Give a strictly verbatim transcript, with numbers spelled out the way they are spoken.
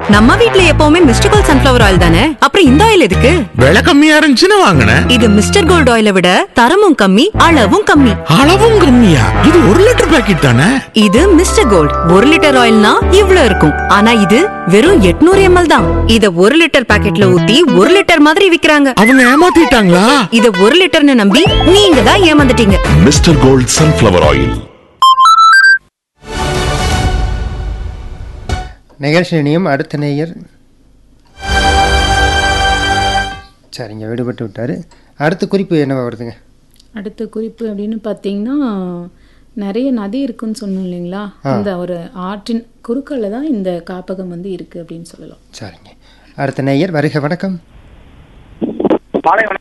நம்ம வீட்ல எப்பவுமே மிஸ்டர் கோல்ட் சன்ஃபிளவர் ஆயில் தானே, அப்புறம் இந்த ஆயில் எதுக்கு? விலை கம்மியா இருந்துச்சுன்னு வாங்கினேன். இது மிஸ்டர் கோல்ட் ஆயிலை விட தரமும் கம்மி, அளவும் கம்மி. அளவும் கம்மியா? இது ஒரு லிட்டர் பாக்கெட் தானே? இது மிஸ்டர் கோல்ட் ஒரு லிட்டர் ஆயில்னா இவ்ளோ இருக்கும், ஆனா இது வெறும் எட்நூறு எம்எல் தான். இத ஒரு லிட்டர் பாக்கெட்ல ஊத்தி ஒரு லிட்டர் மாதிரி விக்கிறாங்க. அவங்க ஏமாத்திட்டாங்களா? இத ஒரு லிட்டர்னு நம்பி நீங்க தான் ஏமாந்துட்டீங்க. Mister gold sunflower oil. நிகழ்ச்சி இனியும் அடுத்த நேயர். சரிங்க, விடுபட்டு விட்டார். அடுத்த குறிப்பு என்னவா வருதுங்க? அடுத்த குறிப்பு அப்படின்னு பார்த்தீங்கன்னா, நிறைய நதி இருக்குன்னு சொன்னோம் இல்லைங்களா, இந்த ஒரு ஆற்றின் குறுக்கல்ல தான் இந்த காப்பகம் வந்து இருக்குது அப்படின்னு சொல்லலாம். சரிங்க, அடுத்த நேயர் வருக. வணக்கம்.